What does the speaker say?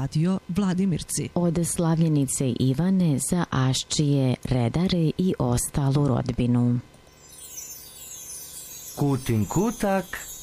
radio Vladimirci. Od slavljenice Ivane za Aščije, redare i ostalu rodbinu. Kutin kutak